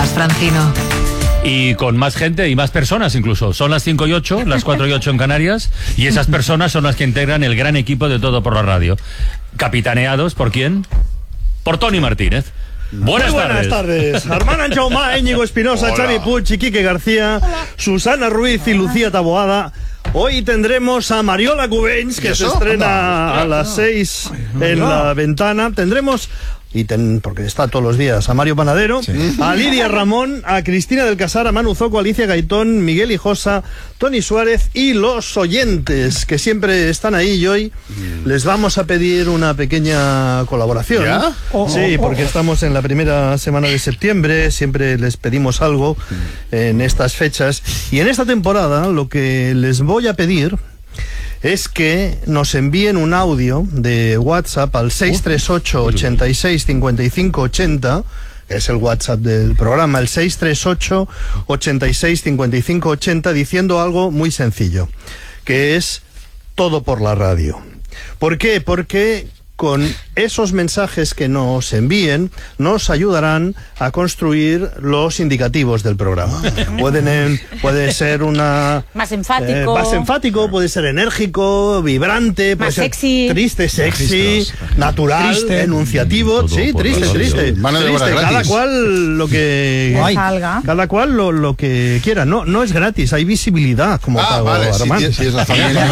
días, Francino. Y con más gente y más personas incluso. Son las 5 y 8, las 4 y 8 en Canarias, y esas personas son las que integran el gran equipo de Todo por la Radio. Capitaneados, ¿por quién? Por Toni Martínez. Buenas tardes. Armand Anchaumá, Íñigo Espinosa, Xavi Puig, Quique García, Hola. Susana Ruiz y Lucía Taboada. Hoy tendremos a Mariola Cubells, que se estrena a las 6 en La Ventana. Tendremos... porque está todos los días, a Mario Panadero, a Lidia Ramón, a Cristina del Casar, a Manu Zoco, a Alicia Gaitón, Miguel Hijosa, Tony Suárez y los oyentes, que siempre están ahí, y hoy les vamos a pedir una pequeña colaboración. ¿Ya? Sí, porque estamos en la primera semana de septiembre, siempre les pedimos algo en estas fechas, y en esta temporada lo que les voy a pedir es que nos envíen un audio de WhatsApp al 638 86 55 80, que es el WhatsApp del programa, el 638 86 55 80, diciendo algo muy sencillo, que es Todo por la Radio. ¿Por qué? Porque con esos mensajes que nos envíen nos ayudarán a construir los indicativos del programa. Puede ser una... Más enfático. Más enfático, puede ser enérgico, vibrante, puede más ser sexy. Triste, sexy, natural, triste, enunciativo. Sí, triste. Mano de obra Triste. Cada gratis. cual lo que... salga. Cada cual lo que quiera. No es gratis, hay visibilidad, como pago, vale, Armand. si es la familia.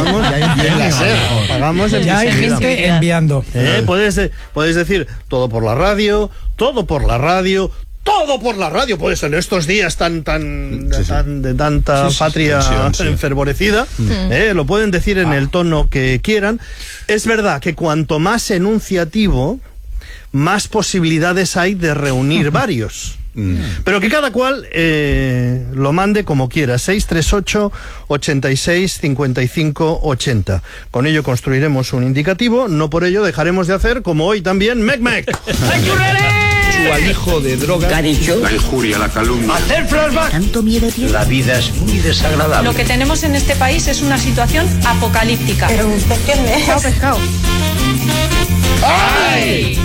Pagamos en Ya hay visibilidad. gente enviando. Puedes decir todo por la radio, todo por la radio, todo por la radio. Pues en estos días de tanta patria enfervorecida, lo pueden decir en el tono que quieran. Es verdad que cuanto más enunciativo, más posibilidades hay de reunir varios. Pero que cada cual lo mande como quiera. 638 86 55 80. Con ello construiremos un indicativo. No por ello dejaremos de hacer, como hoy también, Mec. Su alijo de drogas. ¿Qué ha dicho? La injuria, la calumnia. Hacer flashback. ¿Tanto miedo tiene? La vida es muy desagradable. Lo que tenemos en este país es una situación apocalíptica. Pero usted qué me... Pescado. ¡Ay!